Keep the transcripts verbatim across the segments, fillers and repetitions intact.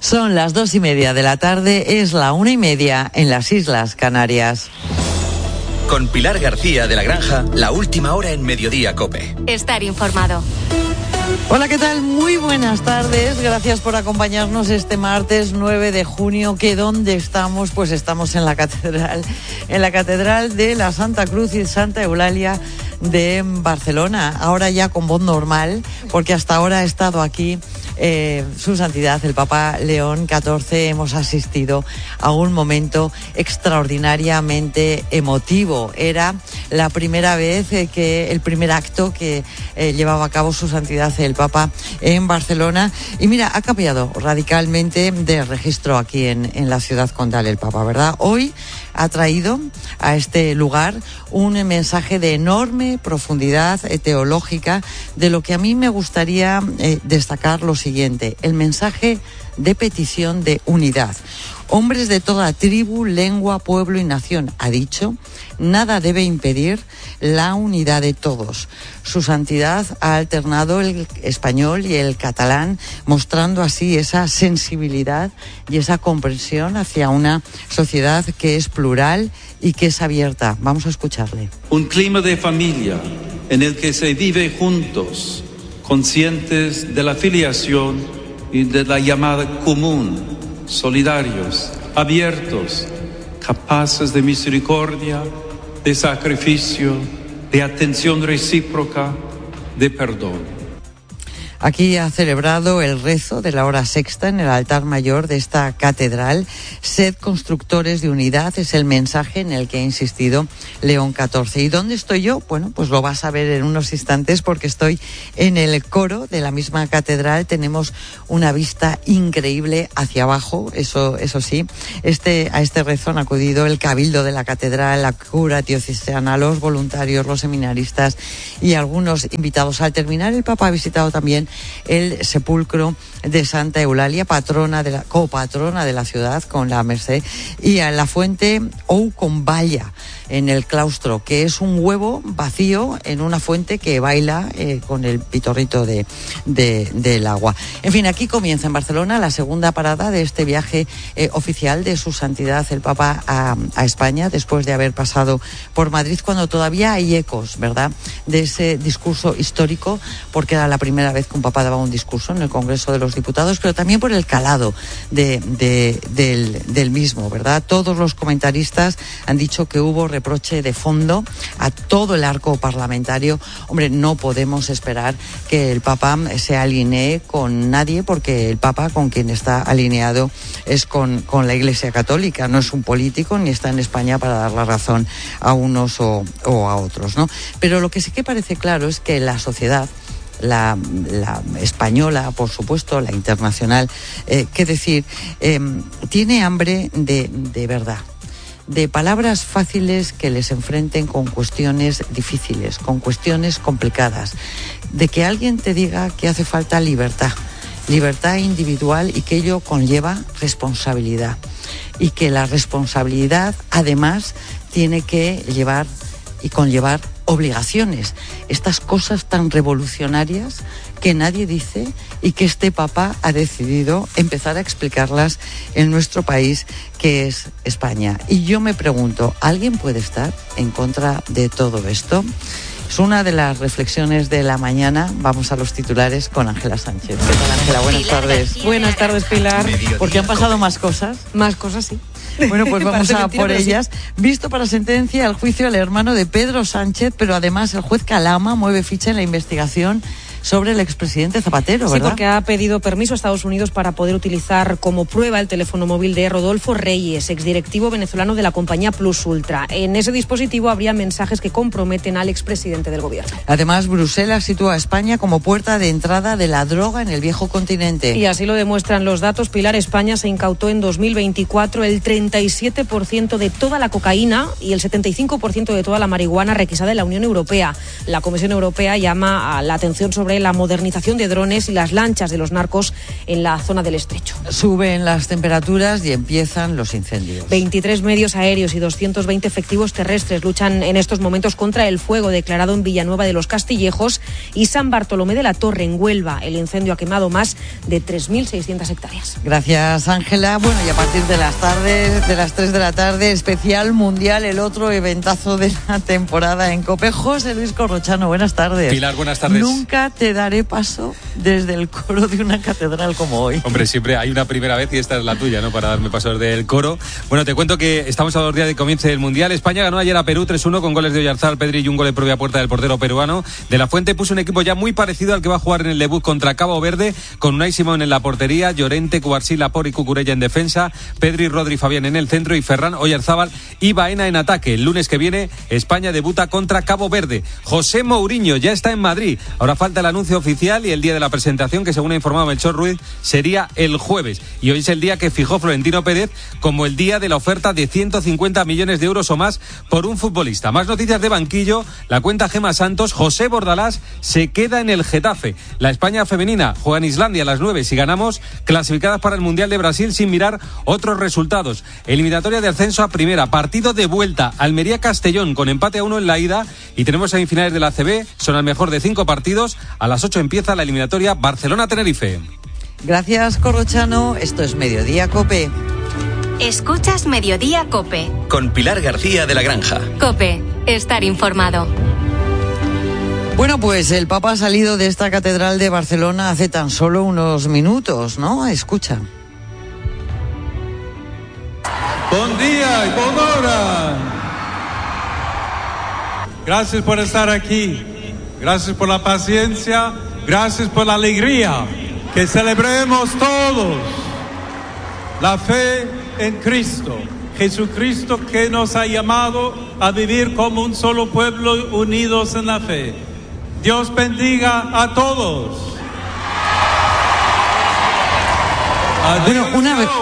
Son las dos y media de la tarde, es la una y media en las Islas Canarias. Con Pilar García de la Granja, la última hora en Mediodía COPE. Estar informado. Hola, ¿qué tal? Muy buenas tardes. Gracias por acompañarnos este martes nueve de junio. ¿Que dónde estamos? Pues estamos en la catedral, en la catedral de la Santa Cruz y Santa Eulalia de Barcelona. Ahora ya con voz normal, porque hasta ahora ha estado aquí Eh, Su Santidad, el Papa León catorce. Hemos asistido a un momento extraordinariamente emotivo. Era la primera vez eh, que el primer acto que eh, llevaba a cabo Su Santidad el Papa en Barcelona. Y mira, ha cambiado radicalmente de registro aquí en, en la ciudad condal el Papa, ¿verdad? Hoy ha traído a este lugar un mensaje de enorme profundidad eh, teológica, de lo que a mí me gustaría eh, destacar lo siguiente: el mensaje de petición de unidad. Hombres de toda tribu, lengua, pueblo y nación, ha dicho, nada debe impedir la unidad de todos. Su Santidad ha alternado el español y el catalán, mostrando así esa sensibilidad y esa comprensión hacia una sociedad que es plural y que es abierta. Vamos a escucharle. Un clima de familia en el que se vive juntos, conscientes de la filiación y de la llamada común, solidarios, abiertos, capaces de misericordia, de sacrificio, de atención recíproca, de perdón. Aquí ha celebrado el rezo de la hora sexta en el altar mayor de esta catedral. Sed constructores de unidad es el mensaje en el que ha insistido León catorce. ¿Y dónde estoy yo? Bueno, pues lo vas a ver en unos instantes, porque estoy en el coro de la misma catedral. Tenemos una vista increíble hacia abajo, eso, eso sí. Este, a este rezo han acudido el cabildo de la catedral, la cura diocesana, los voluntarios, los seminaristas y algunos invitados. Al terminar, el Papa ha visitado también el sepulcro de Santa Eulalia, patrona de la, copatrona de la ciudad, con la Merced, y a la fuente Ou con Valla, en el claustro, que es un huevo vacío en una fuente que baila eh, con el pitorrito de, de, del agua. En fin, aquí comienza en Barcelona la segunda parada de este viaje eh, oficial de Su Santidad el Papa a, a España, después de haber pasado por Madrid, cuando todavía hay ecos, ¿verdad?, de ese discurso histórico, porque era la primera vez que un Papa daba un discurso en el Congreso de los Diputados, pero también por el calado de, de, del, del mismo, ¿verdad? Todos los comentaristas han dicho que hubo reproche de fondo a todo el arco parlamentario. Hombre, no podemos esperar que el Papa se alinee con nadie, porque el Papa con quien está alineado es con, con la Iglesia Católica. No es un político ni está en España para dar la razón a unos o, o a otros, ¿no? Pero lo que sí que parece claro es que la sociedad, La, la española, por supuesto, la internacional, eh, qué decir, eh, tiene hambre de, de verdad, de palabras fáciles que les enfrenten con cuestiones difíciles, con cuestiones complicadas, de que alguien te diga que hace falta libertad, libertad individual, y que ello conlleva responsabilidad, y que la responsabilidad además tiene que llevar y conllevar obligaciones, estas cosas tan revolucionarias que nadie dice y que este Papa ha decidido empezar a explicarlas en nuestro país, que es España. Y yo me pregunto, ¿alguien puede estar en contra de todo esto? Es una de las reflexiones de la mañana. Vamos a los titulares con Ángela Sánchez. ¿Qué tal, Ángela? Buenas Pilar tardes. García. Buenas tardes, Pilar. Porque han pasado más cosas. Más cosas, sí. Bueno, pues vamos Parece a mentira, por pero sí. ellas. Visto para sentencia el juicio al hermano de Pedro Sánchez, pero además el juez Calama mueve ficha en la investigación sobre el expresidente Zapatero, ¿verdad? Sí, porque ha pedido permiso a Estados Unidos para poder utilizar como prueba el teléfono móvil de Rodolfo Reyes, exdirectivo venezolano de la compañía Plus Ultra. En ese dispositivo habría mensajes que comprometen al expresidente del gobierno. Además, Bruselas sitúa a España como puerta de entrada de la droga en el viejo continente. Y así lo demuestran los datos. Pilar, España se incautó en dos mil veinticuatro el treinta y siete por ciento de toda la cocaína y el setenta y cinco por ciento de toda la marihuana requisada en la Unión Europea. La Comisión Europea llama a la atención sobre sobre la modernización de drones y las lanchas de los narcos en la zona del estrecho. Suben las temperaturas y empiezan los incendios. veintitrés medios aéreos y doscientos veinte efectivos terrestres luchan en estos momentos contra el fuego declarado en Villanueva de los Castillejos y San Bartolomé de la Torre, en Huelva. El incendio ha quemado más de tres mil seiscientas hectáreas. Gracias, Ángela. Bueno, y a partir de las tardes, de las tres de la tarde, especial mundial, el otro eventazo de la temporada en COPE. José Luis Corrochano, buenas tardes. Pilar, buenas tardes. Nunca te daré paso desde el coro de una catedral como hoy. Hombre, siempre hay una primera vez y esta es la tuya, ¿no? Para darme paso desde el coro. Bueno, te cuento que estamos a dos días de comienzo del Mundial. España ganó ayer a Perú tres uno con goles de Oyarzabal, Pedri y un gol de propia puerta del portero peruano. De la Fuente puso un equipo ya muy parecido al que va a jugar en el debut contra Cabo Verde, con Unai Simón en la portería, Llorente, Cubarsí, Laporte y Cucurella en defensa, Pedri, Rodri, Fabián en el centro y Ferran, Oyarzabal y Baena en ataque. El lunes que viene España debuta contra Cabo Verde. José Mourinho ya está en Madrid. Ahora falta el anuncio oficial y el día de la presentación, que según ha informado Melchor Ruiz sería el jueves. Y hoy es el día que fijó Florentino Pérez como el día de la oferta de ciento cincuenta millones de euros o más por un futbolista. Más noticias de banquillo. La cuenta Gema Santos. José Bordalás se queda en el Getafe. La España femenina juega en Islandia a las nueve. Si ganamos, clasificadas para el Mundial de Brasil sin mirar otros resultados. Eliminatoria de ascenso a primera. Partido de vuelta. Almería-Castellón con empate a uno en la ida. Y tenemos semifinales de la A C B. Son al mejor de cinco partidos. A las ocho empieza la eliminatoria Barcelona-Tenerife. Gracias, Corrochano. Esto es Mediodía COPE. Escuchas Mediodía COPE. Con Pilar García de la Granja. COPE. Estar informado. Bueno, pues el Papa ha salido de esta catedral de Barcelona hace tan solo unos minutos, ¿no? Escucha. Buen día y buena hora. Gracias por estar aquí. Gracias por la paciencia. Gracias por la alegría. Que celebremos todos la fe en Cristo. Jesucristo, que nos ha llamado a vivir como un solo pueblo unidos en la fe. Dios bendiga a todos. Bueno, una vez,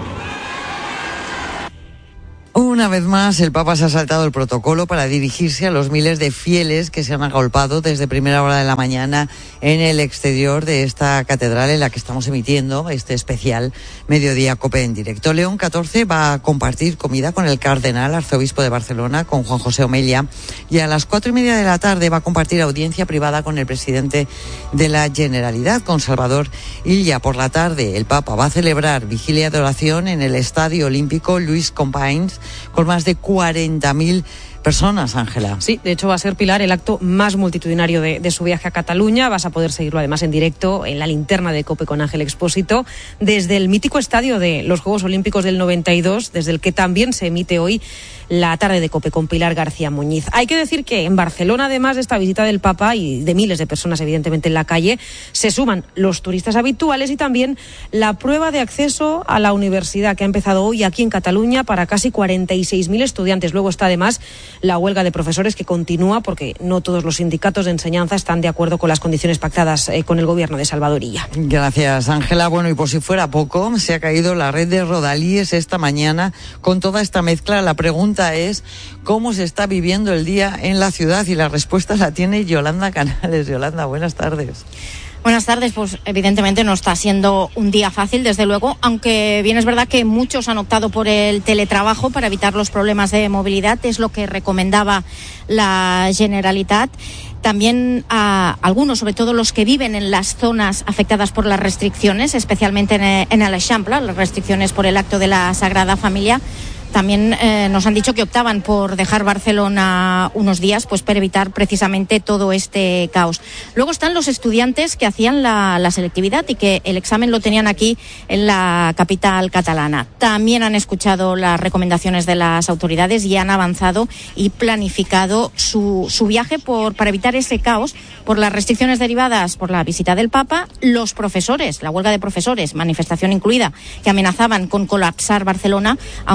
una vez más, el Papa se ha saltado el protocolo para dirigirse a los miles de fieles que se han agolpado desde primera hora de la mañana en el exterior de esta catedral en la que estamos emitiendo este especial Mediodía COPE en directo. León catorce va a compartir comida con el cardenal arzobispo de Barcelona, con Juan José Omella, y a las cuatro y media de la tarde va a compartir audiencia privada con el presidente de la Generalitat, con Salvador Illa. Por la tarde, el Papa va a celebrar vigilia de oración en el Estadio Olímpico Luis Companys, con más de cuarenta mil personas, Ángela. Sí, de hecho va a ser, Pilar, el acto más multitudinario de, de su viaje a Cataluña. Vas a poder seguirlo además en directo en la linterna de COPE con Ángel Expósito desde el mítico estadio de los Juegos Olímpicos del noventa y dos, desde el que también se emite hoy la tarde de COPE con Pilar García Muñiz. Hay que decir que en Barcelona, además de esta visita del Papa y de miles de personas evidentemente en la calle, se suman los turistas habituales y también la prueba de acceso a la universidad que ha empezado hoy aquí en Cataluña para casi cuarenta y seis mil estudiantes. Luego está además la huelga de profesores, que continúa porque no todos los sindicatos de enseñanza están de acuerdo con las condiciones pactadas eh, con el gobierno de Salvador Illa. Gracias, Ángela. Bueno, y por si fuera poco, se ha caído la red de Rodalíes esta mañana con toda esta mezcla. La pregunta es cómo se está viviendo el día en la ciudad, y la respuesta la tiene Yolanda Canales. Yolanda, buenas tardes. Buenas tardes. Pues evidentemente no está siendo un día fácil, desde luego, aunque bien es verdad que muchos han optado por el teletrabajo para evitar los problemas de movilidad. Es lo que recomendaba la Generalitat. También a algunos, sobre todo los que viven en las zonas afectadas por las restricciones, especialmente en, en el Eixample, las restricciones por el acto de la Sagrada Familia, también eh, nos han dicho que optaban por dejar Barcelona unos días, pues para evitar precisamente todo este caos. Luego están los estudiantes que hacían la, la selectividad y que el examen lo tenían aquí en la capital catalana. También han escuchado las recomendaciones de las autoridades y han avanzado y planificado su, su viaje por, para evitar ese caos por las restricciones derivadas por la visita del Papa. Los profesores, la huelga de profesores, manifestación incluida, que amenazaban con colapsar Barcelona, aunque finalmente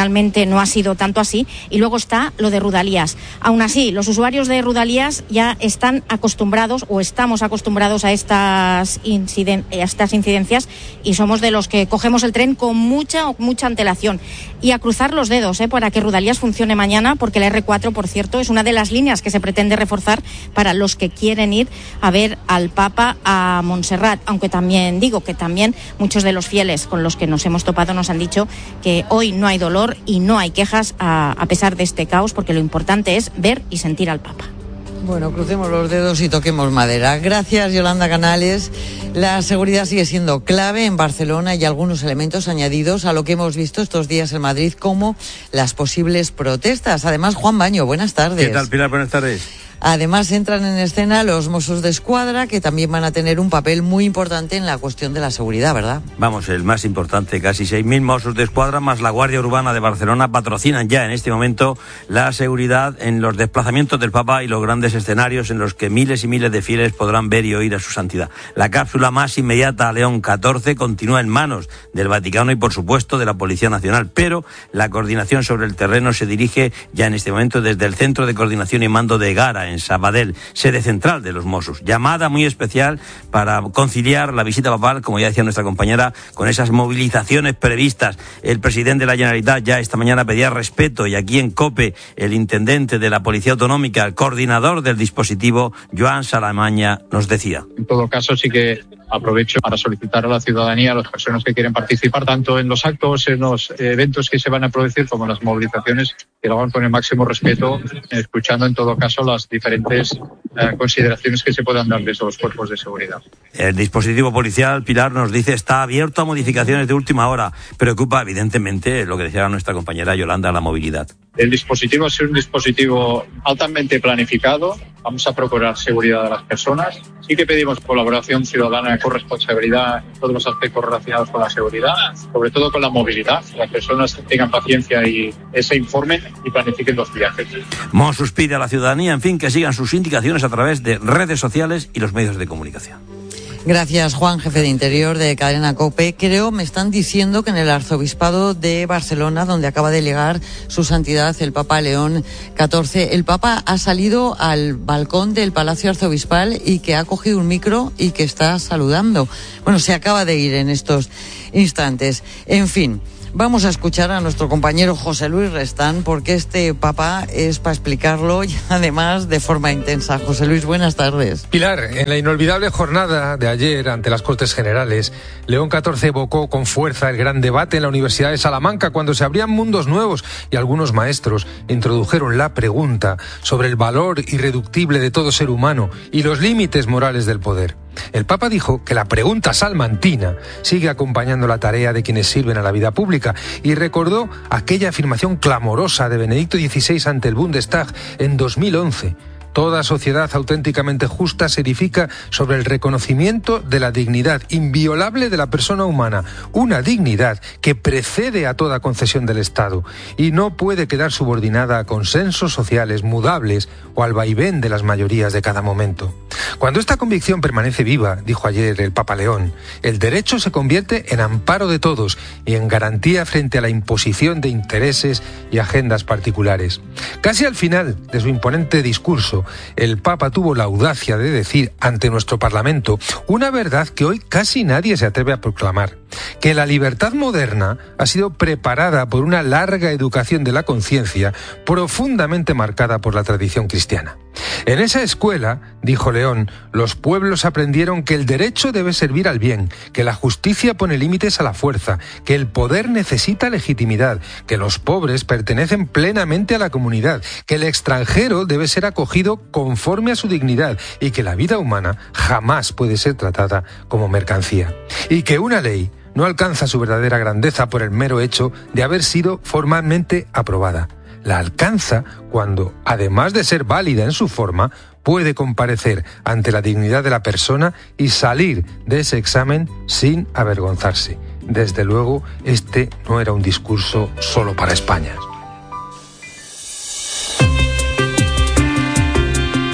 realmente no ha sido tanto así. Y luego está lo de Rudalías. Aún así, los usuarios de Rudalías ya están acostumbrados o estamos acostumbrados a estas, inciden- a estas incidencias y somos de los que cogemos el tren con mucha, mucha antelación. Y a cruzar los dedos ¿eh? para que Rudalías funcione mañana, porque la erre cuatro, por cierto, es una de las líneas que se pretende reforzar para los que quieren ir a ver al Papa a Montserrat, aunque también digo que también muchos de los fieles con los que nos hemos topado nos han dicho que hoy no hay dolor y no hay quejas a, a pesar de este caos, porque lo importante es ver y sentir al Papa. Bueno, crucemos los dedos y toquemos madera. Gracias, Yolanda Canales. La seguridad sigue siendo clave en Barcelona y algunos elementos añadidos a lo que hemos visto estos días en Madrid, como las posibles protestas. Además, Juan Baño, buenas tardes. ¿Qué tal, Pilar? Buenas tardes. Además, entran en escena los Mossos de Escuadra, que también van a tener un papel muy importante en la cuestión de la seguridad, ¿verdad? Vamos, el más importante. Casi seis mil Mossos de Escuadra más la Guardia Urbana de Barcelona patrocinan ya en este momento la seguridad en los desplazamientos del Papa y los grandes escenarios en los que miles y miles de fieles podrán ver y oír a su santidad. La cápsula más inmediata a León catorce continúa en manos del Vaticano y, por supuesto, de la Policía Nacional, pero la coordinación sobre el terreno se dirige ya en este momento desde el Centro de Coordinación y Mando de Gara, en Sabadell, sede central de los Mossos. Llamada muy especial para conciliar la visita papal, como ya decía nuestra compañera, con esas movilizaciones previstas. El presidente de la Generalitat ya esta mañana pedía respeto, y aquí en COPE el intendente de la Policía Autonómica, el coordinador del dispositivo, Joan Salamaña, nos decía. En todo caso, sí que aprovecho para solicitar a la ciudadanía, a las personas que quieren participar, tanto en los actos, en los eventos que se van a producir, como en las movilizaciones, que lo hagan con el máximo respeto, escuchando en todo caso las diferentes eh, consideraciones que se puedan dar desde los cuerpos de seguridad. El dispositivo policial, Pilar, nos dice, está abierto a modificaciones de última hora. Preocupa, evidentemente, lo que decía nuestra compañera Yolanda, la movilidad. El dispositivo es un dispositivo altamente planificado. Vamos a procurar seguridad de las personas. Sí que pedimos colaboración ciudadana con responsabilidad en todos los aspectos relacionados con la seguridad, sobre todo con la movilidad. Las personas tengan paciencia y se informen y planifiquen los viajes. Mossos pide a la ciudadanía, en fin, que sigan sus indicaciones a través de redes sociales y los medios de comunicación. Gracias, Juan, jefe de Interior de Cadena COPE. Creo, me están diciendo que en el Arzobispado de Barcelona, donde acaba de llegar su santidad el Papa León catorce, el Papa ha salido al balcón del Palacio Arzobispal y que ha cogido un micro y que está saludando. Bueno, se acaba de ir en estos instantes. En fin, vamos a escuchar a nuestro compañero José Luis Restán, porque este Papa es para explicarlo y además de forma intensa. José Luis, buenas tardes. Pilar, en la inolvidable jornada de ayer ante las Cortes Generales, León catorce evocó con fuerza el gran debate en la Universidad de Salamanca, cuando se abrían mundos nuevos y algunos maestros introdujeron la pregunta sobre el valor irreductible de todo ser humano y los límites morales del poder. El Papa dijo que la pregunta salmantina sigue acompañando la tarea de quienes sirven a la vida pública y recordó aquella afirmación clamorosa de Benedicto dieciséis ante el Bundestag en dos mil once. Toda sociedad auténticamente justa se edifica sobre el reconocimiento de la dignidad inviolable de la persona humana, una dignidad que precede a toda concesión del Estado y no puede quedar subordinada a consensos sociales mudables o al vaivén de las mayorías de cada momento. Cuando esta convicción permanece viva, dijo ayer el Papa León, el derecho se convierte en amparo de todos y en garantía frente a la imposición de intereses y agendas particulares. Casi al final de su imponente discurso, el Papa tuvo la audacia de decir ante nuestro Parlamento una verdad que hoy casi nadie se atreve a proclamar, que la libertad moderna ha sido preparada por una larga educación de la conciencia profundamente marcada por la tradición cristiana. En esa escuela, dijo León, los pueblos aprendieron que el derecho debe servir al bien, que la justicia pone límites a la fuerza, que el poder necesita legitimidad, que los pobres pertenecen plenamente a la comunidad, que el extranjero debe ser acogido conforme a su dignidad y que la vida humana jamás puede ser tratada como mercancía. Y que una ley no alcanza su verdadera grandeza por el mero hecho de haber sido formalmente aprobada. La alcanza cuando, además de ser válida en su forma, puede comparecer ante la dignidad de la persona y salir de ese examen sin avergonzarse. Desde luego, este no era un discurso solo para España.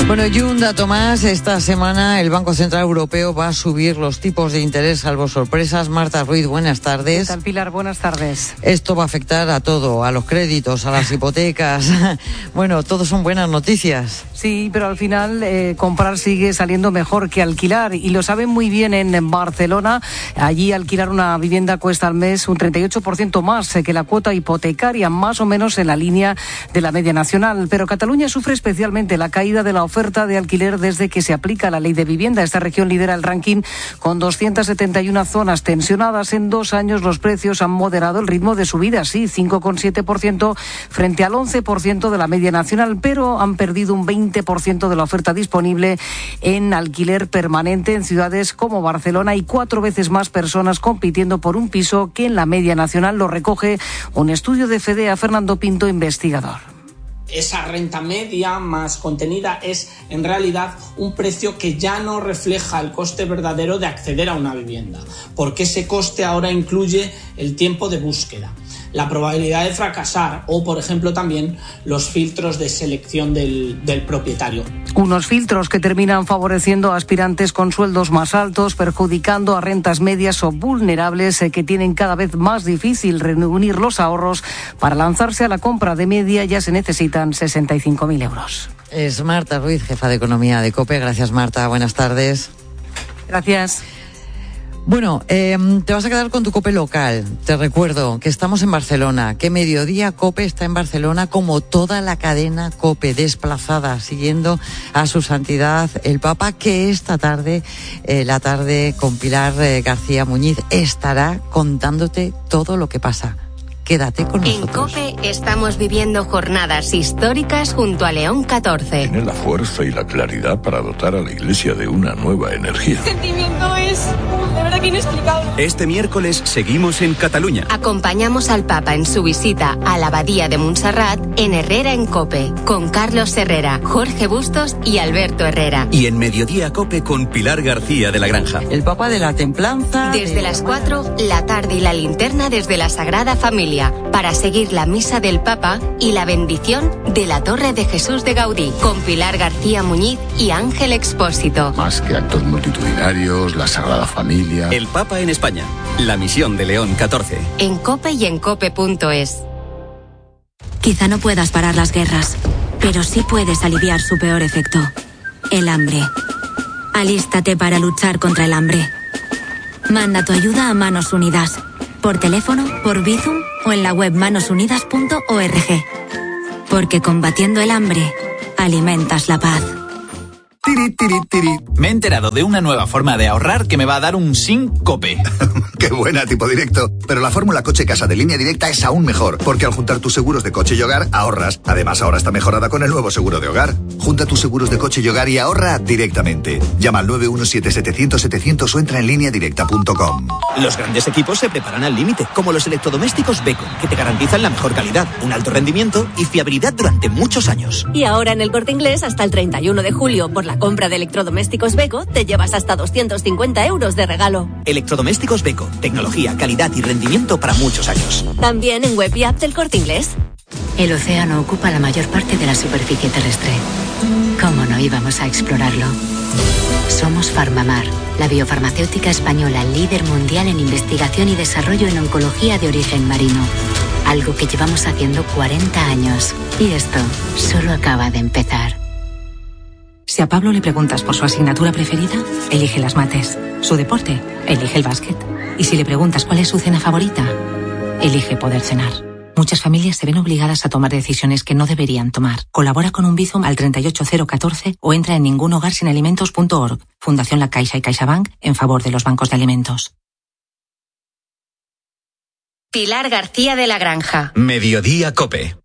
Bueno, y un dato más, esta semana el Banco Central Europeo va a subir los tipos de interés, salvo sorpresas. Marta Ruiz, buenas tardes. ¿Qué tal, Pilar? Buenas tardes. Esto va a afectar a todo, a los créditos, a las hipotecas. Bueno, todo son buenas noticias. Sí, pero al final eh, comprar sigue saliendo mejor que alquilar, y lo saben muy bien en Barcelona. Allí alquilar una vivienda cuesta al mes un treinta y ocho por ciento más que la cuota hipotecaria, más o menos en la línea de la media nacional. Pero Cataluña sufre especialmente la caída de la oferta de alquiler desde que se aplica la ley de vivienda. Esta región lidera el ranking con doscientas setenta y una zonas tensionadas. En dos años los precios han moderado el ritmo de subida, sí, cinco coma siete por ciento frente al once por ciento de la media nacional, pero han perdido un veinte por ciento de la oferta disponible en alquiler permanente en ciudades como Barcelona. Hay cuatro veces más personas compitiendo por un piso que en la media nacional. Lo recoge un estudio de Fedea. Fernando Pinto, investigador. Esa renta media más contenida es en realidad un precio que ya no refleja el coste verdadero de acceder a una vivienda, porque ese coste ahora incluye el tiempo de búsqueda, la probabilidad de fracasar o, por ejemplo, también los filtros de selección del, del propietario. Unos filtros que terminan favoreciendo a aspirantes con sueldos más altos, perjudicando a rentas medias o vulnerables eh, que tienen cada vez más difícil reunir los ahorros. Para lanzarse a la compra de media ya se necesitan sesenta y cinco mil euros. Es Marta Ruiz, jefa de Economía de COPE. Gracias, Marta. Buenas tardes. Gracias. Bueno, eh, te vas a quedar con tu COPE local. Te recuerdo que estamos en Barcelona, que Mediodía COPE está en Barcelona, como toda la cadena COPE, desplazada, siguiendo a su santidad el Papa, que esta tarde, eh, la tarde con Pilar eh, García Muñiz, estará contándote todo lo que pasa. Quédate con nosotros. En COPE estamos viviendo jornadas históricas junto a León catorce. Tiene la fuerza y la claridad para dotar a la Iglesia de una nueva energía. El sentimiento es de verdad que inexplicable. Este miércoles seguimos en Cataluña. Acompañamos al Papa en su visita a la Abadía de Montserrat en Herrera en COPE, con Carlos Herrera, Jorge Bustos y Alberto Herrera. Y en Mediodía COPE con Pilar García de la Granja. El Papa de la Templanza. Desde de... las cuatro, la tarde y la linterna desde la Sagrada Familia, para seguir la misa del Papa y la bendición de la Torre de Jesús de Gaudí, con Pilar García Muñiz y Ángel Expósito. Más que actos multitudinarios, la Sagrada Familia. El Papa en España. La misión de León catorce. En COPE y en cope punto es. Quizá no puedas parar las guerras, pero sí puedes aliviar su peor efecto: el hambre. Alístate para luchar contra el hambre. Manda tu ayuda a Manos Unidas, por teléfono, por Bizum o en la web manos unidas punto org. Porque combatiendo el hambre, alimentas la paz. Tiri, tiri, tiri. Me he enterado de una nueva forma de ahorrar que me va a dar un SINCOPE. ¡Qué buena, tipo directo! Pero la fórmula coche-casa de Línea Directa es aún mejor, porque al juntar tus seguros de coche y hogar, ahorras. Además, ahora está mejorada con el nuevo seguro de hogar. Junta tus seguros de coche y hogar y ahorra directamente. Llama al nueve uno siete setecientos setecientos o entra en línea directa punto com. Los grandes equipos se preparan al límite, como los electrodomésticos Beko, que te garantizan la mejor calidad, un alto rendimiento y fiabilidad durante muchos años. Y ahora en el Corte Inglés, hasta el treinta y uno de julio, por la compra de electrodomésticos Beko, te llevas hasta doscientos cincuenta euros de regalo. Electrodomésticos Beko, tecnología, calidad y rendimiento para muchos años. También en web y app del Corte Inglés. El océano ocupa la mayor parte de la superficie terrestre. ¿Cómo no íbamos a explorarlo? Somos Farmamar, la biofarmacéutica española líder mundial en investigación y desarrollo en oncología de origen marino. Algo que llevamos haciendo cuarenta años. Y esto solo acaba de empezar. Si a Pablo le preguntas por su asignatura preferida, elige las mates. Su deporte, elige el básquet. Y si le preguntas cuál es su cena favorita, elige poder cenar. Muchas familias se ven obligadas a tomar decisiones que no deberían tomar. Colabora con un Bizum al treinta y ocho cero catorce o entra en ningunhogarsinalimentos punto org. Fundación La Caixa y CaixaBank en favor de los bancos de alimentos. Pilar García de la Granja. Mediodía COPE.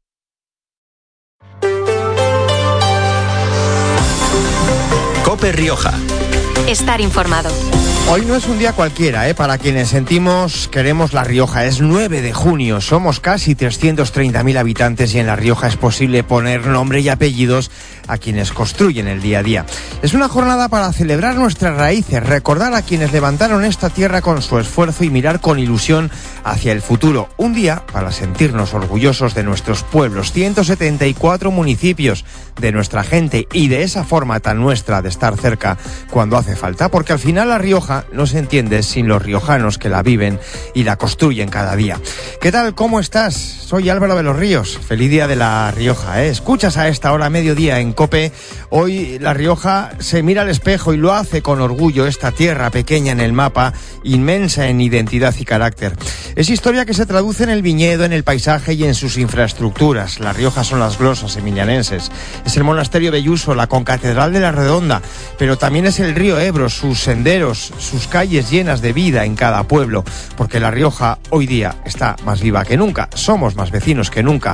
COPE Rioja. estar informado. Hoy no es un día cualquiera, ¿eh? Para quienes sentimos, queremos La Rioja. Es nueve de junio, somos casi trescientos treinta mil habitantes y en La Rioja es posible poner nombre y apellidos a quienes construyen el día a día. Es una jornada para celebrar nuestras raíces, recordar a quienes levantaron esta tierra con su esfuerzo y mirar con ilusión hacia el futuro. Un día para sentirnos orgullosos de nuestros pueblos, ciento setenta y cuatro municipios, de nuestra gente y de esa forma tan nuestra de estar cerca cuando hace falta, porque al final La Rioja no se entiende sin los riojanos que la viven y la construyen cada día. ¿Qué tal? ¿Cómo estás? Soy Álvaro de los Ríos. Feliz día de La Rioja, ¿eh? Escuchas a esta hora mediodía en COPE. Hoy La Rioja se mira al espejo y lo hace con orgullo, esta tierra pequeña en el mapa, inmensa en identidad y carácter. Es historia que se traduce en el viñedo, en el paisaje y en sus infraestructuras. La Rioja son las glosas emilianenses. Es el monasterio Belluso, la concatedral de la Redonda, pero también es el río Ebro, sus senderos, sus calles llenas de vida en cada pueblo, porque La Rioja hoy día está más viva que nunca, somos más vecinos que nunca.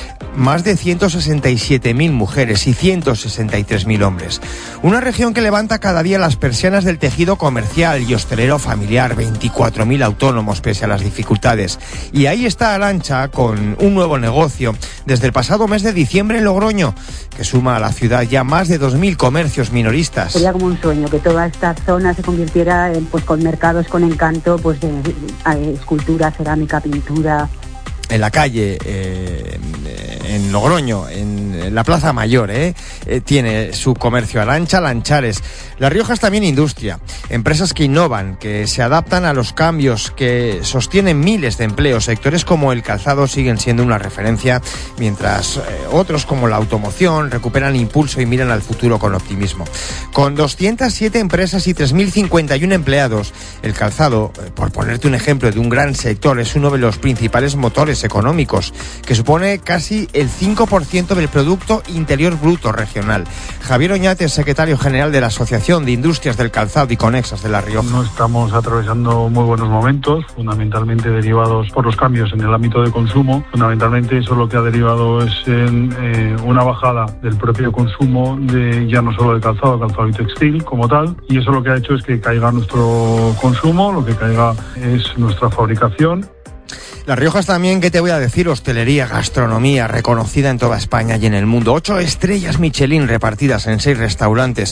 Más de ciento sesenta y siete mil mujeres y ciento sesenta y tres mil hombres. Una región que levanta cada día las persianas del tejido comercial y hostelero familiar, veinticuatro mil autónomos pese a las dificultades. Y ahí está Arantxa con un nuevo negocio desde el pasado mes de diciembre en Logroño, que suma a la ciudad ya más de dos mil comercios minoristas. Sería como un sueño que toda esta zona se convirtiera en, pues, con mercados con encanto, pues de, de, de escultura, cerámica, pintura. En la calle, eh, en Logroño, en la Plaza Mayor, eh, eh, tiene su comercio Arantxa Lanchares. La Rioja es también industria, empresas que innovan, que se adaptan a los cambios, que sostienen miles de empleos. Sectores como el calzado siguen siendo una referencia, mientras eh, otros como la automoción recuperan impulso y miran al futuro con optimismo. Con doscientas siete empresas y tres mil cincuenta y uno empleados, el calzado, eh, por ponerte un ejemplo de un gran sector, es uno de los principales motores económicos, que supone casi el cinco por ciento del Producto Interior Bruto regional. Javier Oñate, secretario general de la Asociación de Industrias del Calzado y Conexas de La Rioja. No estamos atravesando muy buenos momentos, fundamentalmente derivados por los cambios en el ámbito de consumo. Fundamentalmente eso lo que ha derivado es en eh, una bajada del propio consumo, de ya no solo de calzado, calzado y textil como tal, y eso lo que ha hecho es que caiga nuestro consumo, lo que caiga es nuestra fabricación. La Rioja es también, ¿qué te voy a decir? Hostelería, gastronomía, reconocida en toda España y en el mundo. Ocho estrellas Michelin repartidas en seis restaurantes.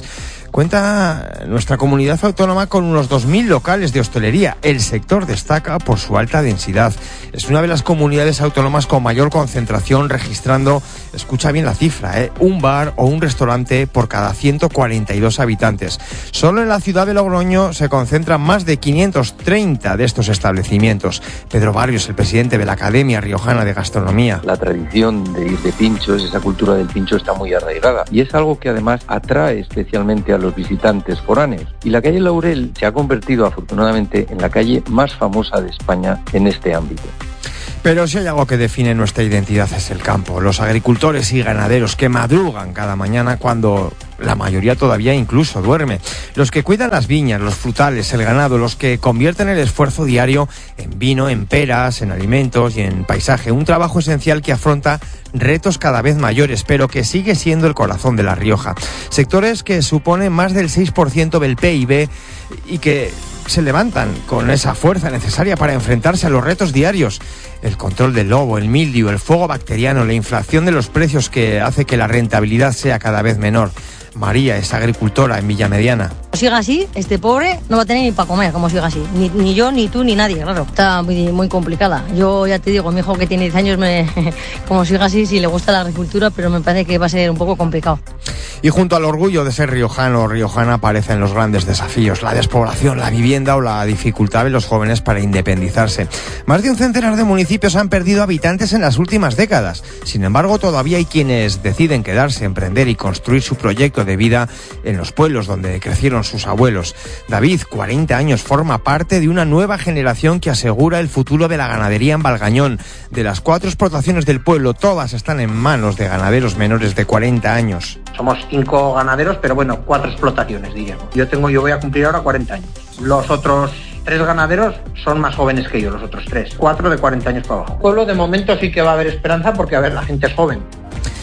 Cuenta nuestra comunidad autónoma con unos dos mil locales de hostelería. El sector destaca por su alta densidad. Es una de las comunidades autónomas con mayor concentración, registrando, escucha bien la cifra, ¿eh? un bar o un restaurante por cada ciento cuarenta y dos habitantes. Solo en la ciudad de Logroño se concentran más de quinientos treinta de estos establecimientos. Pedro Barrios, el presidente de la Academia Riojana de Gastronomía. La tradición de ir de pinchos, esa cultura del pincho está muy arraigada y es algo que además atrae especialmente a los visitantes foráneos. Y la calle Laurel se ha convertido afortunadamente en la calle más famosa de España en este ámbito. Pero si hay algo que define nuestra identidad es el campo, los agricultores y ganaderos que madrugan cada mañana cuando la mayoría todavía incluso duerme, los que cuidan las viñas, los frutales, el ganado, los que convierten el esfuerzo diario en vino, en peras, en alimentos y en paisaje, un trabajo esencial que afronta retos cada vez mayores, pero que sigue siendo el corazón de La Rioja. Sectores que suponen más del seis por ciento del P I B y que se levantan con esa fuerza necesaria para enfrentarse a los retos diarios. El control del lobo, el mildiu, el fuego bacteriano, la inflación de los precios que hace que la rentabilidad sea cada vez menor. María es agricultora en Villamediana. Si siga así, este pobre no va a tener ni para comer, como siga así. Ni, ni yo, ni tú, ni nadie, claro. Está muy, muy complicada. Yo ya te digo, mi hijo que tiene diez años, me, como siga así, sí le gusta la agricultura, pero me parece que va a ser un poco complicado. Y junto al orgullo de ser riojano o riojana aparecen los grandes desafíos, la despoblación, la vivienda o la dificultad de los jóvenes para independizarse. Más de un centenar de municipios han perdido habitantes en las últimas décadas. Sin embargo, todavía hay quienes deciden quedarse, emprender y construir su proyecto de vida en los pueblos donde crecieron sus abuelos. David, cuarenta años, forma parte de una nueva generación que asegura el futuro de la ganadería en Valgañón. De las cuatro explotaciones del pueblo, todas están en manos de ganaderos menores de cuarenta años. Somos cinco ganaderos, pero bueno, cuatro explotaciones, diríamos. Yo tengo, yo voy a cumplir ahora cuarenta años. Los otros tres ganaderos son más jóvenes que yo, los otros tres. Cuatro de cuarenta años para abajo. Pueblo, de momento sí que va a haber esperanza porque, a ver, la gente es joven.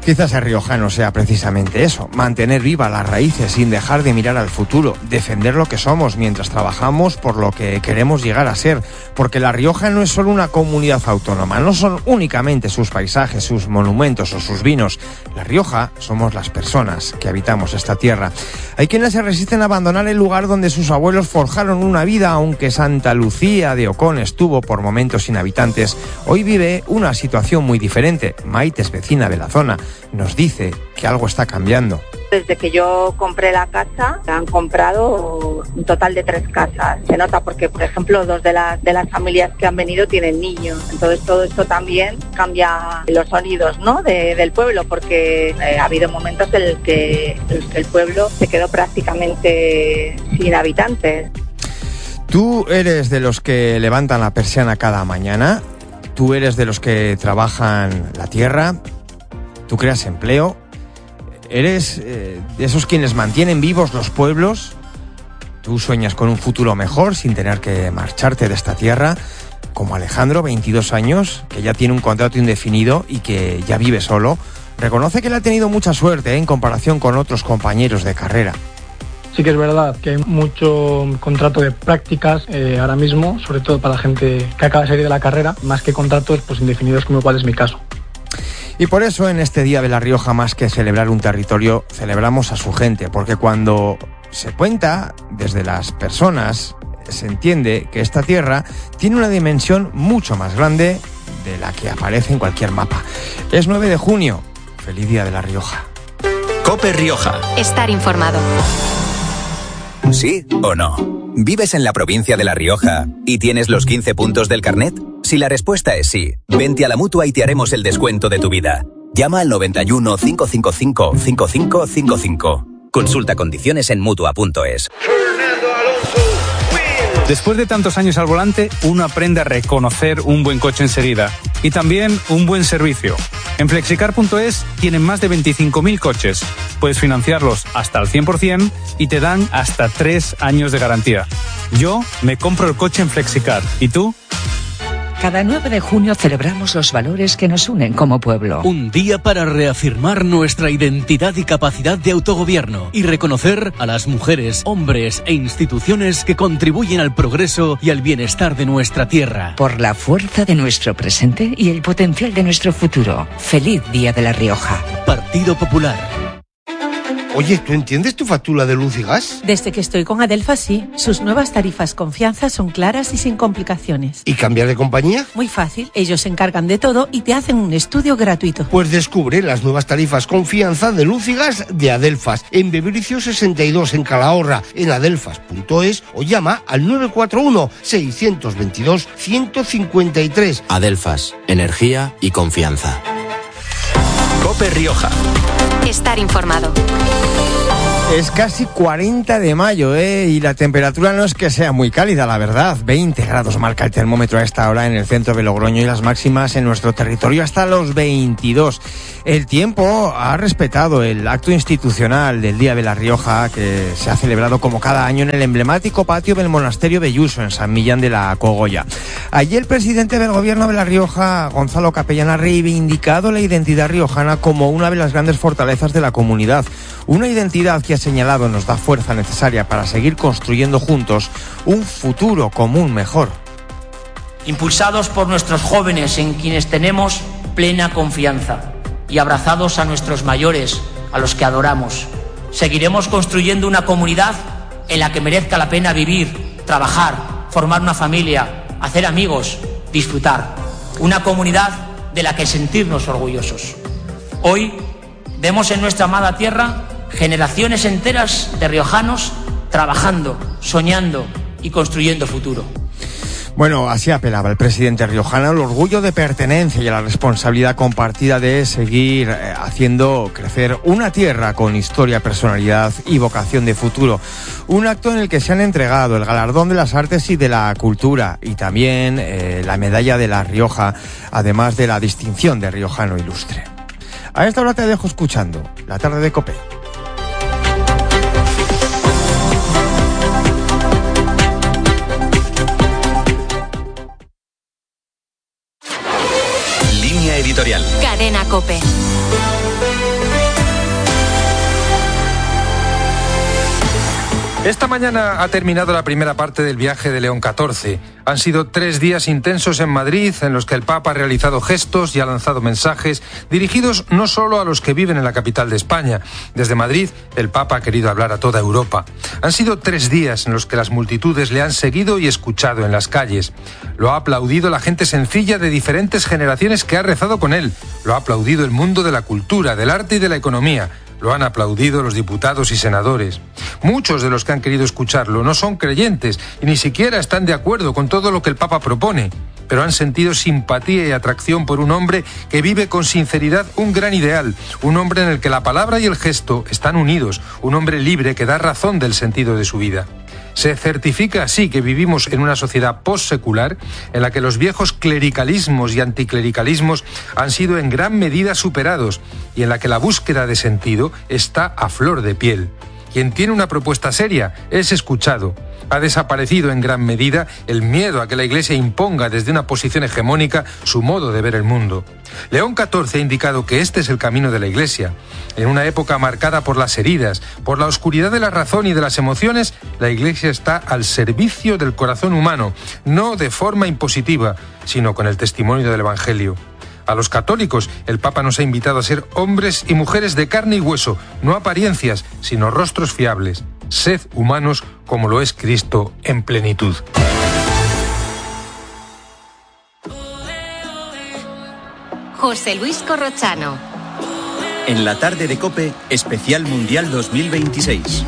Quizás el riojano sea precisamente eso, mantener viva las raíces sin dejar de mirar al futuro, defender lo que somos mientras trabajamos por lo que queremos llegar a ser, porque La Rioja no es solo una comunidad autónoma, no son únicamente sus paisajes, sus monumentos o sus vinos. La Rioja somos las personas que habitamos esta tierra. Hay quienes se resisten a abandonar el lugar donde sus abuelos forjaron una vida, aunque Santa Lucía de Ocón estuvo por momentos sin habitantes. Hoy vive una situación muy diferente. Maite es vecina de la zona. Nos dice que algo está cambiando. Desde que yo compré la casa, han comprado un total de tres casas. Se nota porque, por ejemplo, dos de las, de las familias que han venido tienen niños. Entonces todo esto también cambia los sonidos, ¿no?, de, del pueblo, porque eh, ha habido momentos en los que el, el pueblo se quedó prácticamente sin habitantes. ¿Tú eres de los que levantan la persiana cada mañana? ¿Tú eres de los que trabajan la tierra? ¿Tú creas empleo? ¿Eres eh, de esos quienes mantienen vivos los pueblos? ¿Tú sueñas con un futuro mejor sin tener que marcharte de esta tierra? Como Alejandro, veintidós años, que ya tiene un contrato indefinido y que ya vive solo, reconoce que él ha tenido mucha suerte eh, en comparación con otros compañeros de carrera. Sí que es verdad que hay mucho contrato de prácticas eh, ahora mismo, sobre todo para la gente que acaba de salir de la carrera, más que contratos pues indefinidos, como cual es mi caso. Y por eso en este Día de La Rioja, más que celebrar un territorio, celebramos a su gente, porque cuando se cuenta desde las personas, se entiende que esta tierra tiene una dimensión mucho más grande de la que aparece en cualquier mapa. Es nueve de junio. Feliz Día de La Rioja. COPE Rioja. Estar informado. ¿Sí o no? ¿Vives en la provincia de La Rioja y tienes los quince puntos del carnet? Si la respuesta es sí, vente a la Mutua y te haremos el descuento de tu vida. Llama al noventa y uno, cinco cinco cinco, cinco cinco cinco cinco. Consulta condiciones en Mutua punto es. Después de tantos años al volante, uno aprende a reconocer un buen coche enseguida y también un buen servicio. En flexicar punto es tienen más de veinticinco mil coches. Puedes financiarlos hasta al cien por ciento y te dan hasta tres años de garantía. Yo me compro el coche en Flexicar. ¿Y tú? Cada nueve de junio celebramos los valores que nos unen como pueblo. Un día para reafirmar nuestra identidad y capacidad de autogobierno y reconocer a las mujeres, hombres e instituciones que contribuyen al progreso y al bienestar de nuestra tierra. Por la fuerza de nuestro presente y el potencial de nuestro futuro. Feliz Día de La Rioja. Partido Popular. Oye, ¿tú entiendes tu factura de luz y gas? Desde que estoy con Adelfas, sí. Sus nuevas tarifas Confianza son claras y sin complicaciones. ¿Y cambiar de compañía? Muy fácil. Ellos se encargan de todo y te hacen un estudio gratuito. Pues descubre las nuevas tarifas Confianza de luz y gas de Adelfas. En Bebricio sesenta y dos, en Calahorra, en adelfas punto es o llama al nueve cuatro uno, seis dos dos, uno cinco tres. Adelfas, energía y confianza. COPE Rioja. Estar informado. Es casi cuarenta de mayo, ¿eh? Y la temperatura no es que sea muy cálida, la verdad. veinte grados marca el termómetro a esta hora en el centro de Logroño y las máximas en nuestro territorio hasta los veintidós. El tiempo ha respetado el acto institucional del Día de La Rioja, que se ha celebrado como cada año en el emblemático patio del Monasterio Belluso, en San Millán de la Cogolla. Allí el presidente del gobierno de La Rioja, Gonzalo Capellán, ha reivindicado la identidad riojana como una de las grandes fortalezas de la comunidad. Una identidad que ha señalado nos da fuerza necesaria para seguir construyendo juntos un futuro común mejor. Impulsados por nuestros jóvenes en quienes tenemos plena confianza y abrazados a nuestros mayores, a los que adoramos, seguiremos construyendo una comunidad en la que merezca la pena vivir, trabajar, formar una familia, hacer amigos, disfrutar. Una comunidad de la que sentirnos orgullosos. Hoy vemos en nuestra amada tierra generaciones enteras de riojanos trabajando, soñando y construyendo futuro. Bueno, así apelaba el presidente riojano al orgullo de pertenencia y a la responsabilidad compartida de seguir eh, haciendo crecer una tierra con historia, personalidad y vocación de futuro. Un acto en el que se han entregado el galardón de las artes y de la cultura y también eh, la medalla de La Rioja, además de la distinción de riojano ilustre. A esta hora te dejo escuchando La Tarde de COPE. Editorial. Cadena COPE. Esta mañana ha terminado la primera parte del viaje de León catorce. Han sido tres días intensos en Madrid, en los que el Papa ha realizado gestos y ha lanzado mensajes dirigidos no solo a los que viven en la capital de España. Desde Madrid, el Papa ha querido hablar a toda Europa. Han sido tres días en los que las multitudes le han seguido y escuchado en las calles. Lo ha aplaudido la gente sencilla de diferentes generaciones que ha rezado con él. Lo ha aplaudido el mundo de la cultura, del arte y de la economía. Lo han aplaudido los diputados y senadores. Muchos de los que han querido escucharlo no son creyentes y ni siquiera están de acuerdo con todo lo que el Papa propone, pero han sentido simpatía y atracción por un hombre que vive con sinceridad un gran ideal, un hombre en el que la palabra y el gesto están unidos, un hombre libre que da razón del sentido de su vida. Se certifica así que vivimos en una sociedad postsecular en la que los viejos clericalismos y anticlericalismos han sido en gran medida superados y en la que la búsqueda de sentido está a flor de piel. Quien tiene una propuesta seria es escuchado. Ha desaparecido en gran medida el miedo a que la Iglesia imponga desde una posición hegemónica su modo de ver el mundo. León catorce ha indicado que este es el camino de la Iglesia. En una época marcada por las heridas, por la oscuridad de la razón y de las emociones, la Iglesia está al servicio del corazón humano, no de forma impositiva, sino con el testimonio del Evangelio. A los católicos, el Papa nos ha invitado a ser hombres y mujeres de carne y hueso, no apariencias, sino rostros fiables. Sed humanos como lo es Cristo en plenitud. José Luis Corrochano. En la tarde de COPE, especial Mundial dos mil veintiséis.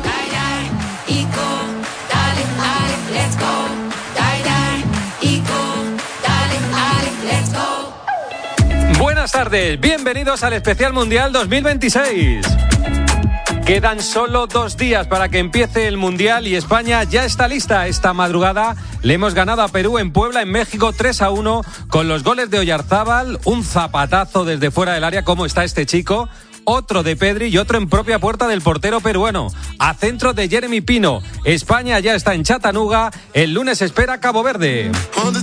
Buenas tardes, bienvenidos al especial Mundial dos mil veintiséis. Quedan solo dos días para que empiece el Mundial y España ya está lista. Esta madrugada le hemos ganado a Perú en Puebla, en México, tres a uno, con los goles de Oyarzábal, un zapatazo desde fuera del área, ¿cómo está este chico? Otro de Pedri y otro en propia puerta del portero peruano, a centro de Jeremy Pino. España ya está en Chattanooga, el lunes espera Cabo Verde.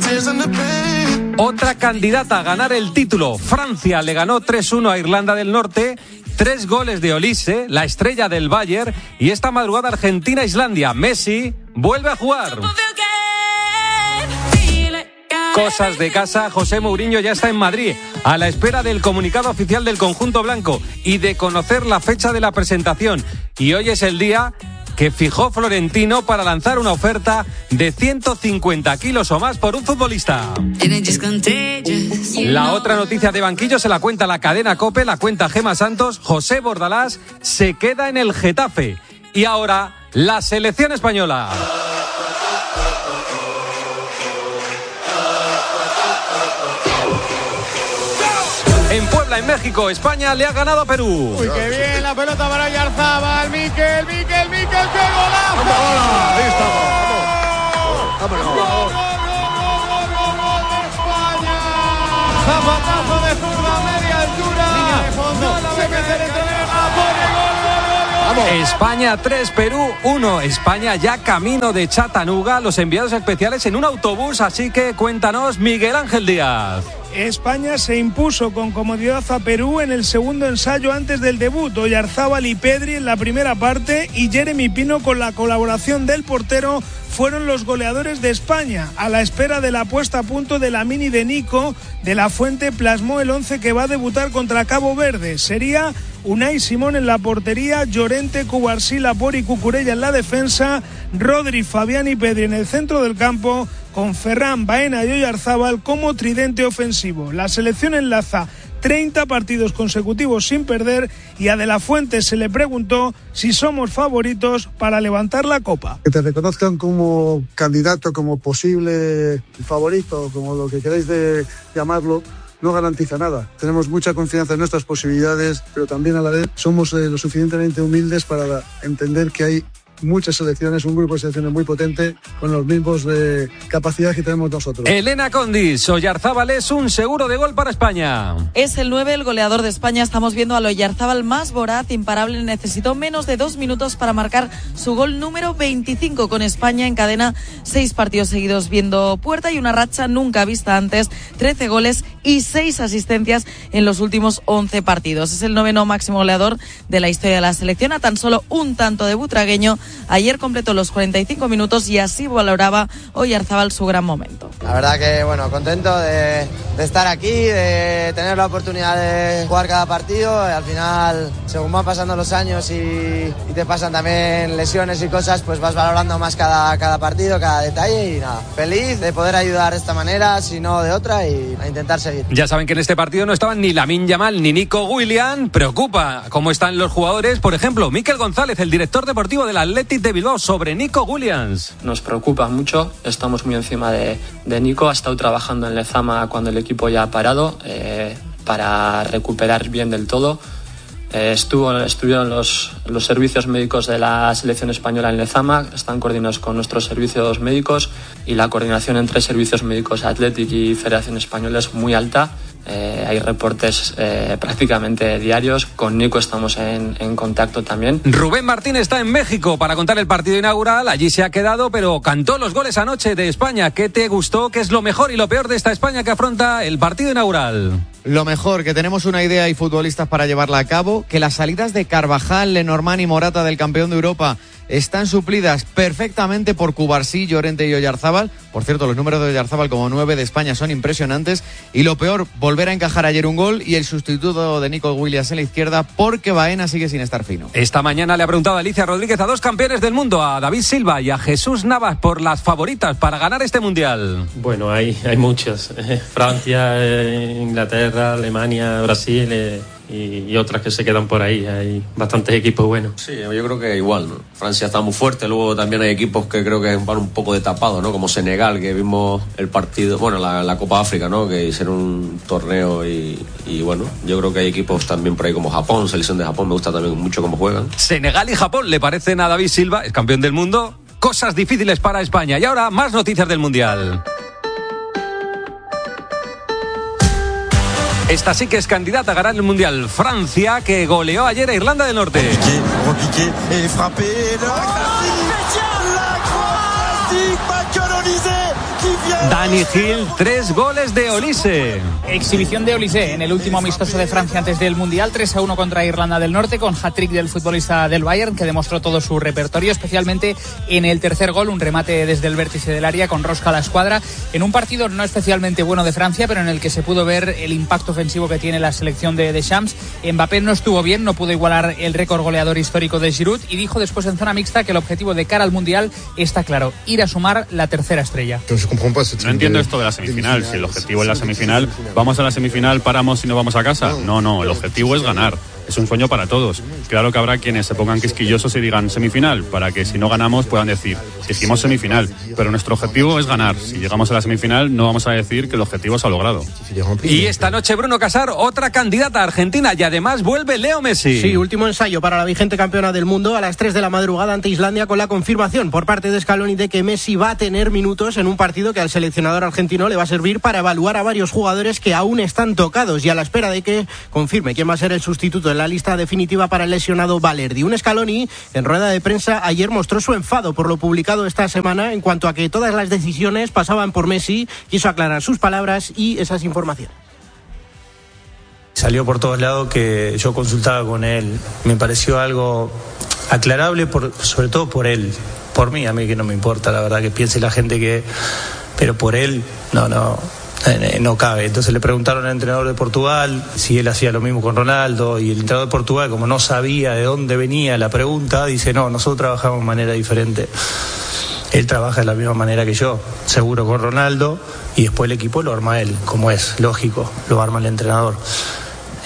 Otra candidata a ganar el título, Francia le ganó tres uno a Irlanda del Norte, tres goles de Olise, la estrella del Bayern, y esta madrugada Argentina-Islandia, Messi vuelve a jugar. Cosas de casa, José Mourinho ya está en Madrid, a la espera del comunicado oficial del conjunto blanco y de conocer la fecha de la presentación. Y hoy es el día que fijó Florentino para lanzar una oferta de ciento cincuenta kilos o más por un futbolista. La otra noticia de banquillo se la cuenta la cadena COPE, la cuenta Gema Santos. José Bordalás se queda en el Getafe. Y ahora, la selección española. En Puebla, en México, España le ha ganado a Perú. Uy, qué bien, la pelota para Oyarzábal, Mikel, Mikel, Mikel, qué golazo. ¡Hola! Ahí estamos. ¡Vámonos! ¡Gol, gol, gol, gol, gol de España! Zapatazo de zurda, media altura. Línea de fondo. No la ve meter entre Vega, pone gol, gol, gol, gol. España tres, Perú uno. España ya camino de Chattanooga. Los enviados especiales en un autobús, así que cuéntanos, Miguel Ángel Díaz. España se impuso con comodidad a Perú en el segundo ensayo antes del debut. Oyarzábal y Pedri en la primera parte y Jeremy Pino con la colaboración del portero fueron los goleadores de España. A la espera de la puesta a punto de la mini de Nico, De la Fuente plasmó el once que va a debutar contra Cabo Verde. Sería Unai Simón en la portería, Llorente, Cubarsí, Laporte y Cucurella en la defensa, Rodri, Fabián y Pedri en el centro del campo, con Ferran, Baena y Oyarzábal como tridente ofensivo. La selección enlaza treinta partidos consecutivos sin perder y a De la Fuente se le preguntó si somos favoritos para levantar la copa. Que te reconozcan como candidato, como posible favorito, como lo que queráis de llamarlo, no garantiza nada. Tenemos mucha confianza en nuestras posibilidades, pero también a la vez somos eh, lo suficientemente humildes para entender que hay muchas selecciones, un grupo de selecciones muy potente con los mismos de capacidad que tenemos nosotros. Elena Condis, Oyarzábal es un seguro de gol para España. Es el nueve, el goleador de España. Estamos viendo al Oyarzábal más voraz, imparable. Necesitó menos de dos minutos para marcar su gol número veinticinco con España. Encadena seis partidos seguidos viendo puerta y una racha nunca vista antes. trece goles y seis asistencias en los últimos once partidos. Es el noveno máximo goleador de la historia de la selección, a tan solo un tanto de butragueño. Ayer completó los cuarenta y cinco minutos y así valoraba Oyarzábal su gran momento. La verdad que, bueno, contento de, de estar aquí, de tener la oportunidad de jugar cada partido. Y al final, según van pasando los años y, y te pasan también lesiones y cosas, pues vas valorando más cada, cada partido, cada detalle. Y nada, feliz de poder ayudar de esta manera, si no de otra, y a intentar seguir. Ya saben que en este partido no estaban ni Lamine Yamal ni Nico Williams. Preocupa cómo están los jugadores. Por ejemplo, Mikel González, el director deportivo del Athletic de Bilbao, sobre Nico Williams. Nos preocupa mucho, estamos muy encima de, de Nico. Ha estado trabajando en Lezama cuando el equipo ya ha parado eh, para recuperar bien del todo. Eh, estuvo, estuvieron los, los servicios médicos de la selección española en Lezama, están coordinados con nuestros servicios médicos, y la coordinación entre servicios médicos Athletic y Federación Española es muy alta. Eh, hay reportes eh, prácticamente diarios. Con Nico estamos en, en contacto también. Rubén Martín está en México para contar el partido inaugural. Allí se ha quedado, pero cantó los goles anoche de España. ¿Qué te gustó? ¿Qué es lo mejor y lo peor de esta España que afronta el partido inaugural? Lo mejor, que tenemos una idea y futbolistas para llevarla a cabo, que las salidas de Carvajal, Lenormand y Morata del campeón de Europa están suplidas perfectamente por Cubarsí, Llorente y Oyarzábal. Por cierto, los números de Oyarzábal como nueve de España son impresionantes. Y lo peor, volver a encajar ayer un gol y el sustituto de Nico Williams en la izquierda, porque Baena sigue sin estar fino. Esta mañana le ha preguntado a Alicia Rodríguez a dos campeones del mundo, a David Silva y a Jesús Navas, por las favoritas para ganar este Mundial. Bueno, hay, hay muchas. Francia, eh, Inglaterra, Alemania, Brasil... Eh... Y, y otras que se quedan por ahí. Hay bastantes equipos buenos. Sí, yo creo que igual, ¿no? Francia está muy fuerte, luego también hay equipos que creo que van un poco de tapado, ¿no? Como Senegal, que vimos el partido, bueno, la, la Copa África, ¿no? Que hicieron un torneo y, y bueno, yo creo que hay equipos también por ahí como Japón, selección de Japón, me gusta también mucho cómo juegan. Senegal y Japón le parecen a David Silva, es campeón del mundo, cosas difíciles para España. Y ahora más noticias del Mundial. Esta sí que es candidata a ganar el Mundial. Francia, que goleó ayer a Irlanda del Norte. Dani Gil, tres goles de Olise. Exhibición de Olise en el último amistoso de Francia antes del Mundial, tres a uno contra Irlanda del Norte, con hat-trick del futbolista del Bayern, que demostró todo su repertorio, especialmente en el tercer gol, un remate desde el vértice del área con rosca a la escuadra, en un partido no especialmente bueno de Francia, pero en el que se pudo ver el impacto ofensivo que tiene la selección de Deschamps. Mbappé no estuvo bien, no pudo igualar el récord goleador histórico de Giroud, y dijo después en zona mixta que el objetivo de cara al Mundial está claro: ir a sumar la tercera estrella. No entiendo esto de la semifinal. Si el objetivo es la semifinal, ¿vamos a la semifinal, paramos y no vamos a casa? No, no, el objetivo es ganar. Es un sueño para todos. Claro que habrá quienes se pongan quisquillosos y digan semifinal, para que si no ganamos puedan decir, dijimos semifinal, pero nuestro objetivo es ganar. Si llegamos a la semifinal no vamos a decir que el objetivo se ha logrado. Y esta noche Bruno Casar, otra candidata a Argentina, y además vuelve Leo Messi. Sí, último ensayo para la vigente campeona del mundo a las tres de la madrugada ante Islandia, con la confirmación por parte de Scaloni de que Messi va a tener minutos en un partido que al seleccionador argentino le va a servir para evaluar a varios jugadores que aún están tocados y a la espera de que confirme quién va a ser el sustituto en la lista definitiva para el lesionado Valerdi. Un Scaloni en rueda de prensa ayer mostró su enfado por lo publicado esta semana en cuanto a que todas las decisiones pasaban por Messi. Quiso aclarar sus palabras y esas informaciones. Salió por todos lados que yo consultaba con él. Me pareció algo aclarable, por, sobre todo por él. Por mí, a mí que no me importa, la verdad, que piense la gente que... Pero por él, no, no... no cabe. Entonces le preguntaron al entrenador de Portugal si él hacía lo mismo con Ronaldo, y el entrenador de Portugal, como no sabía de dónde venía la pregunta, dice: no, nosotros trabajamos de manera diferente. Él trabaja de la misma manera que yo, seguro con Ronaldo, y después el equipo lo arma él, como es lógico, lo arma el entrenador.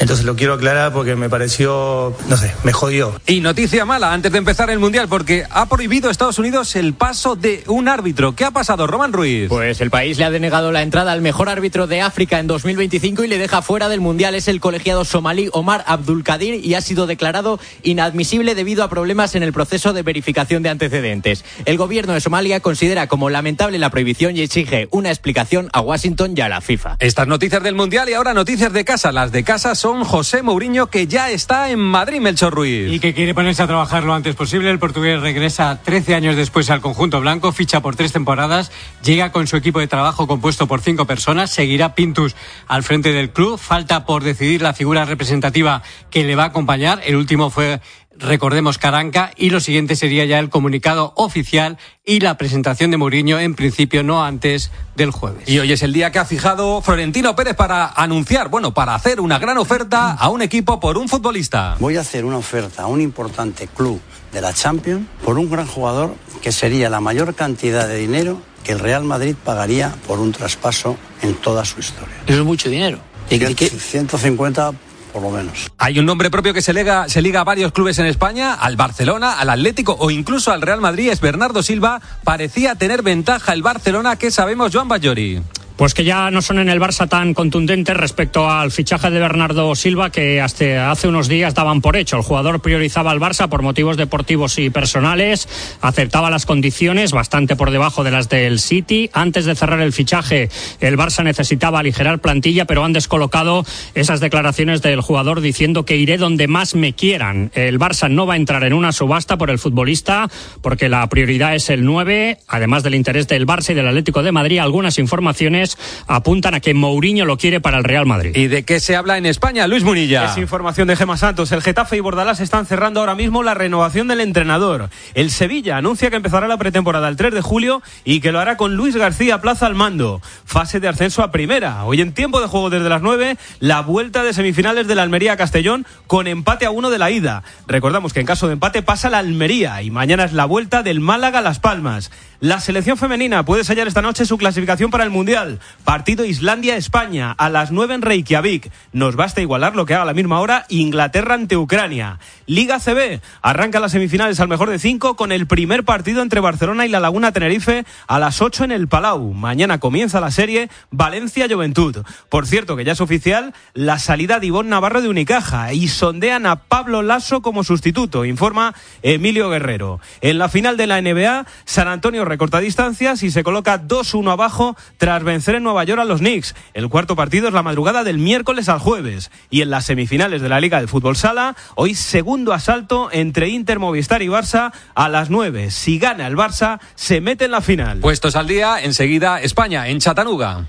Entonces lo quiero aclarar porque me pareció, no sé, me jodió. Y noticia mala antes de empezar el Mundial, porque ha prohibido a Estados Unidos el paso de un árbitro. ¿Qué ha pasado, Román Ruiz? Pues el país le ha denegado la entrada al mejor árbitro de África en dos mil veinticinco y le deja fuera del Mundial. Es el colegiado somalí Omar Abdulkadir y ha sido declarado inadmisible debido a problemas en el proceso de verificación de antecedentes. El gobierno de Somalia considera como lamentable la prohibición y exige una explicación a Washington y a la FIFA. Estas noticias del Mundial y ahora noticias de casa. Las de casa son José Mourinho, que ya está en Madrid, Melchor Ruiz. Y que quiere ponerse a trabajar lo antes posible. El portugués regresa trece años después al conjunto blanco, ficha por tres temporadas, llega con su equipo de trabajo compuesto por cinco personas, seguirá Pintus al frente del club. Falta por decidir la figura representativa que le va a acompañar. El último fue, recordemos, Caranca, y lo siguiente sería ya el comunicado oficial y la presentación de Mourinho, en principio no antes del jueves. Y hoy es el día que ha fijado Florentino Pérez para anunciar, bueno, para hacer una gran oferta a un equipo por un futbolista. Voy a hacer una oferta a un importante club de la Champions por un gran jugador que sería la mayor cantidad de dinero que el Real Madrid pagaría por un traspaso en toda su historia. Eso es mucho dinero. ciento cincuenta por lo menos. Hay un nombre propio que se liga, se liga a varios clubes en España, al Barcelona, al Atlético o incluso al Real Madrid. Es Bernardo Silva. Parecía tener ventaja el Barcelona. ¿Qué sabemos, Joan Ballori? Pues que ya no son en el Barça tan contundentes respecto al fichaje de Bernardo Silva, que hasta hace unos días daban por hecho. El jugador priorizaba al Barça por motivos deportivos y personales, aceptaba las condiciones bastante por debajo de las del City. Antes de cerrar el fichaje, el Barça necesitaba aligerar plantilla, pero han descolocado esas declaraciones del jugador diciendo que iré donde más me quieran. El Barça no va a entrar en una subasta por el futbolista porque la prioridad es el nueve, además del interés del Barça y del Atlético de Madrid. Algunas informaciones apuntan a que Mourinho lo quiere para el Real Madrid. ¿Y de qué se habla en España, Luis Munilla? Es información de Gemma Santos. El Getafe y Bordalás están cerrando ahora mismo la renovación del entrenador. El Sevilla anuncia que empezará la pretemporada el tres de julio y que lo hará con Luis García Plaza al mando. Fase de ascenso a primera. Hoy en tiempo de juego desde las nueve, la vuelta de semifinales de la Almería a Castellón con empate a uno de la ida. Recordamos que en caso de empate pasa la Almería y mañana es la vuelta del Málaga a Las Palmas. La selección femenina puede sellar esta noche su clasificación para el Mundial. Partido Islandia-España a las nueve en Reykjavik. Nos basta igualar lo que haga a la misma hora Inglaterra ante Ucrania. Liga C B. Arranca las semifinales al mejor de cinco con el primer partido entre Barcelona y la Laguna Tenerife a las ocho en el Palau. Mañana comienza la serie Valencia-Juventud. Por cierto, que ya es oficial la salida de Ivonne Navarro de Unicaja y sondean a Pablo Lasso como sustituto, informa Emilio Guerrero. En la final de la N B A, San Antonio recorta distancias y se coloca dos uno abajo tras vencer en Nueva York a los Knicks. El cuarto partido es la madrugada del miércoles al jueves. Y en las semifinales de la Liga de Fútbol Sala, hoy segundo asalto entre Inter, Movistar y Barça a las nueve. Si gana el Barça, se mete en la final. Puestos al día, enseguida España, en Chattanooga.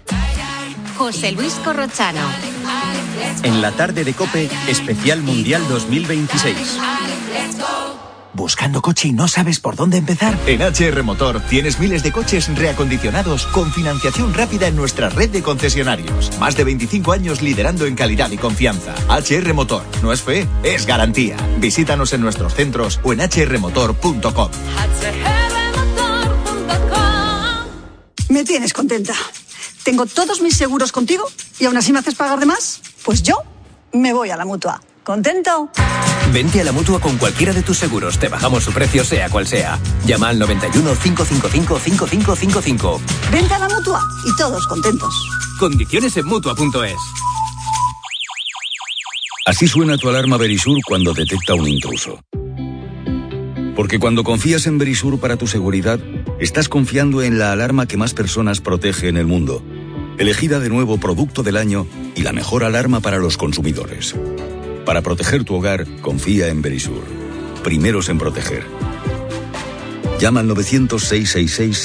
José Luis Corrochano. En la tarde de COPE, especial Mundial dos mil veintiséis. ¿Buscando coche y no sabes por dónde empezar? En H R Motor tienes miles de coches reacondicionados con financiación rápida en nuestra red de concesionarios. Más de veinticinco años liderando en calidad y confianza. H R Motor, no es fe, es garantía. Visítanos en nuestros centros o en h r motor punto com. Me tienes contenta. Tengo todos mis seguros contigo y aún así me haces pagar de más. Pues yo me voy a la Mutua. ¿Contento? Vente a la Mutua con cualquiera de tus seguros. Te bajamos su precio sea cual sea. Llama al noventa y uno, cinco cinco cinco, cinco cinco cinco cinco. Vente a la Mutua y todos contentos. Condiciones en Mutua punto es. Así suena tu alarma Verisur cuando detecta un intruso. Porque cuando confías en Verisur para tu seguridad, estás confiando en la alarma que más personas protege en el mundo. Elegida de nuevo Producto del Año y la mejor alarma para los consumidores. Para proteger tu hogar, confía en Verisur. Primeros en proteger. Llama al novecientos, seiscientos sesenta y seis